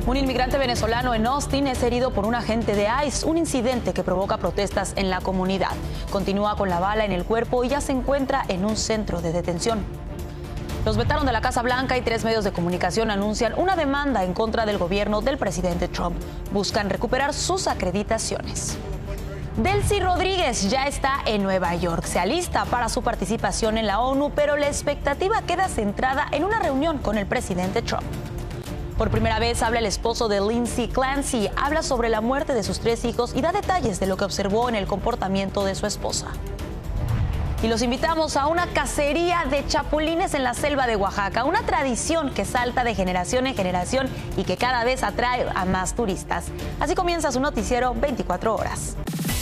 Un inmigrante venezolano en Austin es herido por un agente de ICE, un incidente que provoca protestas en la comunidad. Continúa con la bala en el cuerpo y ya se encuentra en un centro de detención. Los vetaron de la Casa Blanca y 3 medios de comunicación anuncian una demanda en contra del gobierno del presidente Trump. Buscan recuperar sus acreditaciones. Delcy Rodríguez ya está en Nueva York. Se alista para su participación en la ONU, pero la expectativa queda centrada en una reunión con el presidente Trump. Por primera vez habla el esposo de Lindsay Clancy, habla sobre la muerte de sus 3 hijos y da detalles de lo que observó en el comportamiento de su esposa. Y los invitamos a una cacería de chapulines en la selva de Oaxaca, una tradición que salta de generación en generación y que cada vez atrae a más turistas. Así comienza su noticiero 24 horas.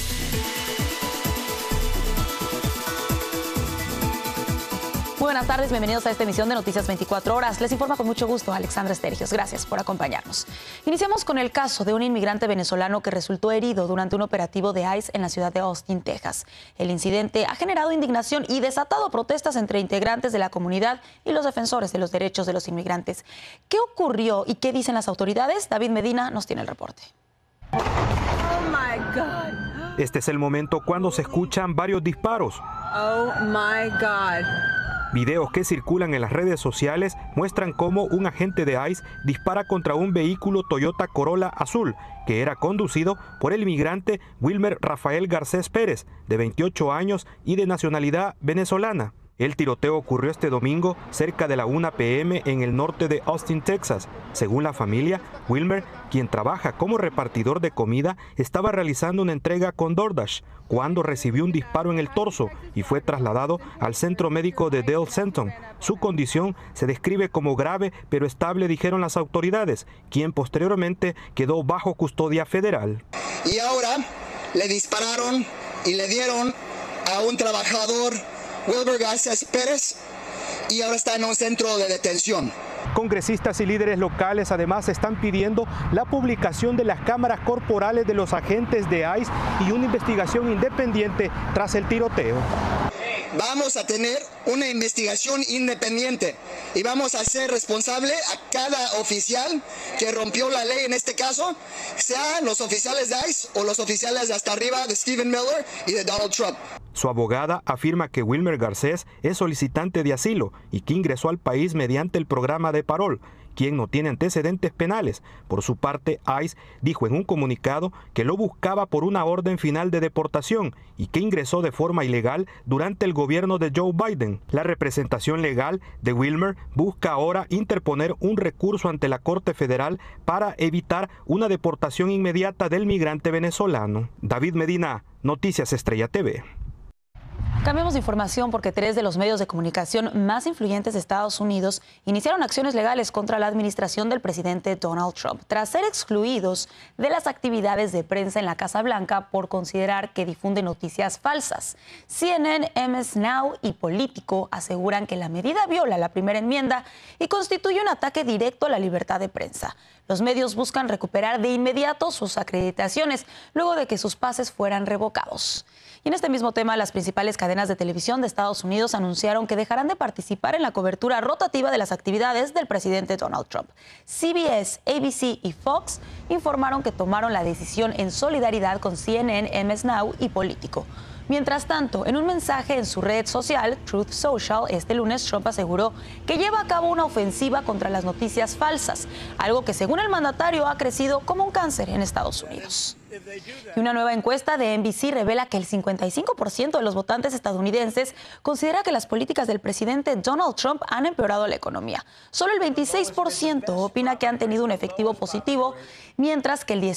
Muy buenas tardes, bienvenidos a esta emisión de Noticias 24 Horas. Les informa con mucho gusto Alexandra Estergios. Gracias por acompañarnos. Iniciamos con el caso de un inmigrante venezolano que resultó herido durante un operativo de ICE en la ciudad de Austin, Texas. El incidente ha generado indignación y desatado protestas entre integrantes de la comunidad y los defensores de los derechos de los inmigrantes. ¿Qué ocurrió y qué dicen las autoridades? David Medina nos tiene el reporte. Oh my God. Este es el momento cuando se escuchan varios disparos. Oh my God. Videos que circulan en las redes sociales muestran cómo un agente de ICE dispara contra un vehículo Toyota Corolla azul que era conducido por el inmigrante Wilmer Rafael Garcés Pérez, de 28 años y de nacionalidad venezolana. El tiroteo ocurrió este domingo cerca de la 1 p.m. en el norte de Austin, Texas. Según la familia, Wilmer, quien trabaja como repartidor de comida, estaba realizando una entrega con DoorDash cuando recibió un disparo en el torso y fue trasladado al centro médico de Dale Centon. Su condición se describe como grave pero estable, dijeron las autoridades, quien posteriormente quedó bajo custodia federal. Y ahora le dispararon y le dieron a un trabajador, Wilmer Garcés Pérez, y ahora está en un centro de detención. Congresistas y líderes locales además están pidiendo la publicación de las cámaras corporales de los agentes de ICE y una investigación independiente tras el tiroteo. Vamos a tener una investigación independiente y vamos a hacer responsable a cada oficial que rompió la ley en este caso, sean los oficiales de ICE o los oficiales de hasta arriba de Stephen Miller y de Donald Trump. Su abogada afirma que Wilmer Garcés es solicitante de asilo y que ingresó al país mediante el programa de Parol, quien no tiene antecedentes penales. Por su parte, ICE dijo en un comunicado que lo buscaba por una orden final de deportación y que ingresó de forma ilegal durante el gobierno de Joe Biden. La representación legal de Wilmer busca ahora interponer un recurso ante la Corte Federal para evitar una deportación inmediata del migrante venezolano. David Medina, Noticias Estrella TV. Cambiamos de información porque 3 de los medios de comunicación más influyentes de Estados Unidos iniciaron acciones legales contra la administración del presidente Donald Trump tras ser excluidos de las actividades de prensa en la Casa Blanca por considerar que difunde noticias falsas. CNN, MS Now y Político aseguran que la medida viola la primera enmienda y constituye un ataque directo a la libertad de prensa. Los medios buscan recuperar de inmediato sus acreditaciones luego de que sus pases fueran revocados. Y en este mismo tema, las principales cadenas de televisión de Estados Unidos anunciaron que dejarán de participar en la cobertura rotativa de las actividades del presidente Donald Trump. CBS, ABC y Fox informaron que tomaron la decisión en solidaridad con CNN, MS Now y Político. Mientras tanto, en un mensaje en su red social, Truth Social, este lunes Trump aseguró que lleva a cabo una ofensiva contra las noticias falsas, algo que según el mandatario ha crecido como un cáncer en Estados Unidos. Y una nueva encuesta de NBC revela que el 55% de los votantes estadounidenses considera que las políticas del presidente Donald Trump han empeorado la economía. Solo el 26% opina que han tenido un efectivo positivo, mientras que el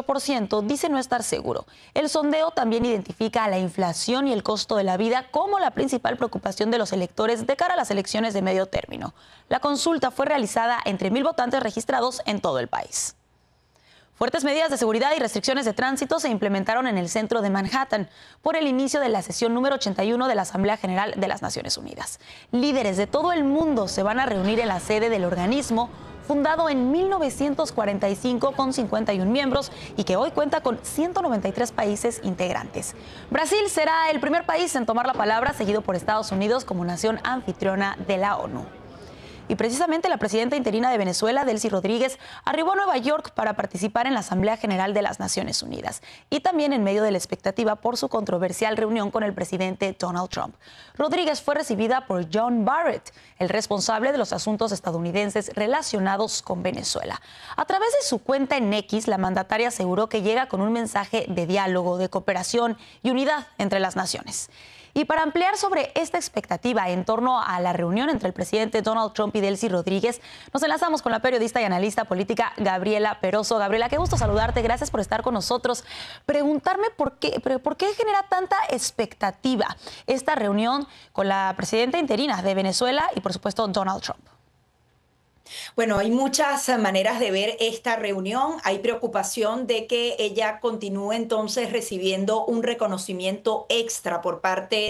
18% dice no estar seguro. El sondeo también identifica a la inflación y el costo de la vida como la principal preocupación de los electores de cara a las elecciones de medio término. La consulta fue realizada entre 1,000 votantes registrados en todo el país. Fuertes medidas de seguridad y restricciones de tránsito se implementaron en el centro de Manhattan por el inicio de la sesión número 81 de la Asamblea General de las Naciones Unidas. Líderes de todo el mundo se van a reunir en la sede del organismo, fundado en 1945 con 51 miembros y que hoy cuenta con 193 países integrantes. Brasil será el primer país en tomar la palabra, seguido por Estados Unidos como nación anfitriona de la ONU. Y precisamente la presidenta interina de Venezuela, Delcy Rodríguez, arribó a Nueva York para participar en la Asamblea General de las Naciones Unidas y también en medio de la expectativa por su controversial reunión con el presidente Donald Trump. Rodríguez fue recibida por John Barrett, el responsable de los asuntos estadounidenses relacionados con Venezuela. A través de su cuenta en X, la mandataria aseguró que llega con un mensaje de diálogo, de cooperación y unidad entre las naciones. Y para ampliar sobre esta expectativa en torno a la reunión entre el presidente Donald Trump y Delcy Rodríguez, nos enlazamos con la periodista y analista política Gabriela Peroso. Gabriela, qué gusto saludarte, gracias por estar con nosotros. Preguntarme por qué genera tanta expectativa esta reunión con la presidenta interina de Venezuela y, por supuesto, Donald Trump. Bueno, hay muchas maneras de ver esta reunión. Hay preocupación de que ella continúe entonces recibiendo un reconocimiento extra por parte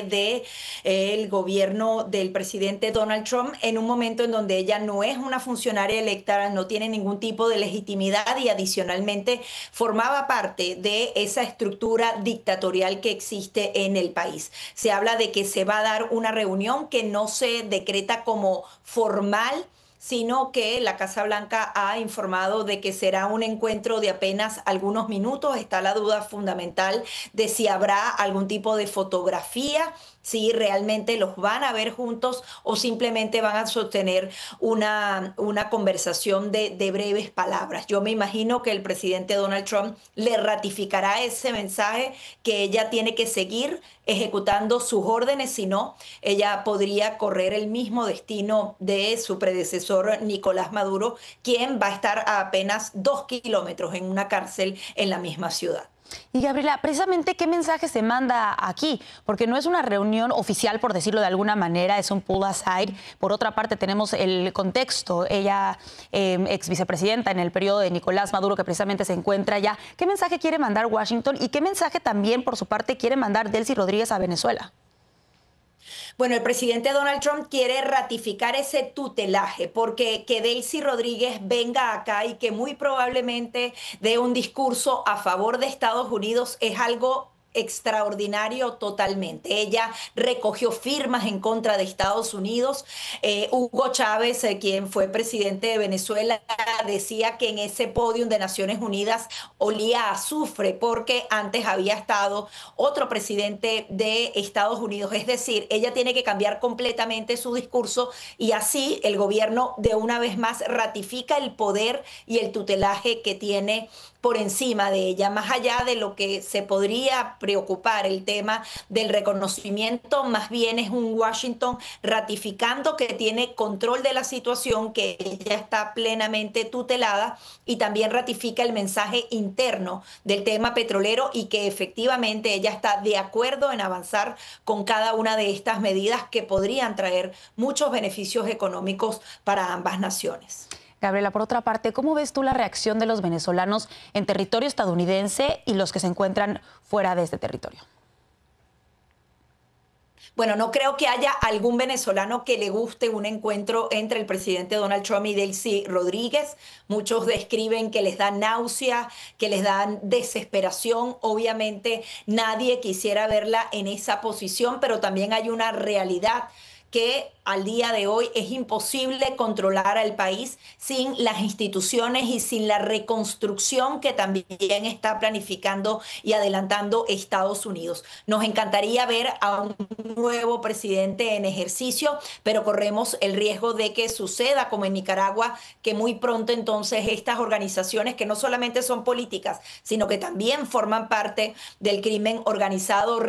del gobierno del presidente Donald Trump en un momento en donde ella no es una funcionaria electa, no tiene ningún tipo de legitimidad y adicionalmente formaba parte de esa estructura dictatorial que existe en el país. Se habla de que se va a dar una reunión que no se decreta como formal, sino que la Casa Blanca ha informado de que será un encuentro de apenas algunos minutos. Está la duda fundamental de si habrá algún tipo de fotografía, si realmente los van a ver juntos o simplemente van a sostener una conversación de breves palabras. Yo me imagino que el presidente Donald Trump le ratificará ese mensaje que ella tiene que seguir ejecutando sus órdenes, si no, ella podría correr el mismo destino de su predecesor Nicolás Maduro, quien va a estar a apenas 2 kilómetros en una cárcel en la misma ciudad. Y Gabriela, precisamente, ¿qué mensaje se manda aquí? Porque no es una reunión oficial, por decirlo de alguna manera, es un pull aside. Por otra parte, tenemos el contexto. Ella, ex vicepresidenta en el periodo de Nicolás Maduro, que precisamente se encuentra allá. ¿Qué mensaje quiere mandar Washington y qué mensaje también, por su parte, quiere mandar Delcy Rodríguez a Venezuela? Bueno, el presidente Donald Trump quiere ratificar ese tutelaje porque que Delcy Rodríguez venga acá y que muy probablemente dé un discurso a favor de Estados Unidos es algo extraordinario totalmente. Ella recogió firmas en contra de Estados Unidos. Hugo Chávez, quien fue presidente de Venezuela, decía que en ese podium de Naciones Unidas olía a azufre porque antes había estado otro presidente de Estados Unidos. Es decir, ella tiene que cambiar completamente su discurso y así el gobierno de una vez más ratifica el poder y el tutelaje que tiene por encima de ella, más allá de lo que se podría preocupar el tema del reconocimiento, más bien es un Washington ratificando que tiene control de la situación, que ella está plenamente tutelada y también ratifica el mensaje interno del tema petrolero y que efectivamente ella está de acuerdo en avanzar con cada una de estas medidas que podrían traer muchos beneficios económicos para ambas naciones. Gabriela, por otra parte, ¿cómo ves tú la reacción de los venezolanos en territorio estadounidense y los que se encuentran fuera de este territorio? Bueno, no creo que haya algún venezolano que le guste un encuentro entre el presidente Donald Trump y Delcy Rodríguez. Muchos describen que les da náusea, que les da desesperación. Obviamente nadie quisiera verla en esa posición, pero también hay una realidad que al día de hoy es imposible controlar al país sin las instituciones y sin la reconstrucción que también está planificando y adelantando Estados Unidos. Nos encantaría ver a un nuevo presidente en ejercicio, pero corremos el riesgo de que suceda como en Nicaragua, que muy pronto entonces estas organizaciones que no solamente son políticas, sino que también forman parte del crimen organizado